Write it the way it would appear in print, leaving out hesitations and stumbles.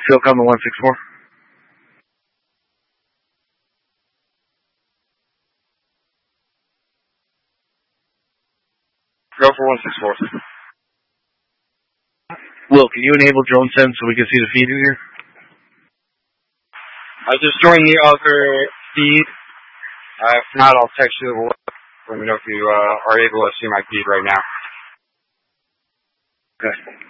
Silk on the 164. Go for 164. Will, can you enable drone send so we can see the feed in here? I just joined the other feed. If not, I'll text you. Let me know if you are able to see my feed right now. Okay.